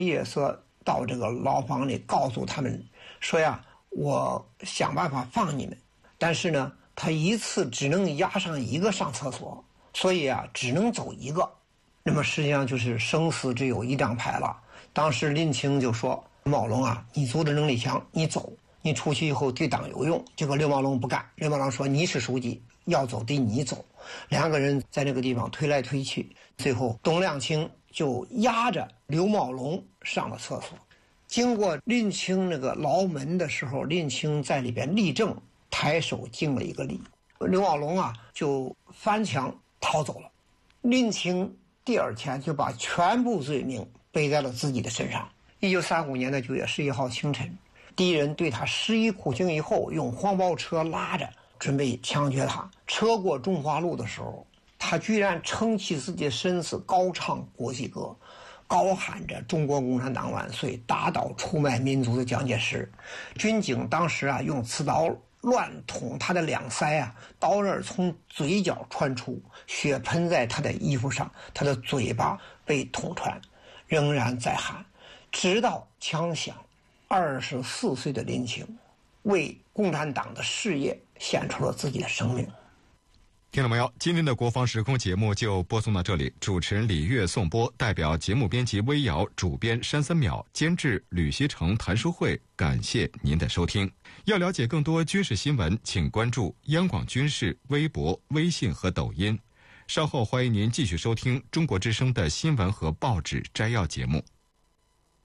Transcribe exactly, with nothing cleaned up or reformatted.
夜色到这个牢房里告诉他们说呀，我想办法放你们，但是呢他一次只能押上一个上厕所，所以啊只能走一个。那么实际上就是生死只有一张牌了。当时林清就说，刘茂龙啊，你组织能力强，你走，你出去以后对党有用。结果刘茂龙不干，刘茂龙说你是书记，要走得你走。两个人在那个地方推来推去，最后董亮清就压着刘茂龙上了厕所。经过林清那个牢门的时候，林清在里边立正，抬手敬了一个礼。刘茂龙啊就翻墙逃走了。林清第二天就把全部罪名背在了自己的身上。一九三五年的九月十一号清晨，敌人对他施以酷刑以后，用黄包车拉着准备枪决他。车过中华路的时候，他居然撑起自己的身子，高唱国际歌，高喊着中国共产党万岁，打倒出卖民族的蒋介石。军警当时啊用刺刀乱捅他的两腮啊，刀刃从嘴角穿出，血喷在他的衣服上，他的嘴巴被捅穿，仍然在喊。直到枪响，二十四岁的林清为共产党的事业献出了自己的生命。 听到没有？今天的国防时空节目就播送到这里。主持人李月颂播，代表节目编辑微瑶，主编山森淼，监制吕锡成、谭淑慧。感谢您的收听。要了解更多军事新闻，请关注央广军事微博、微信和抖音。稍后欢迎您继续收听中国之声的新闻和报纸摘要节目。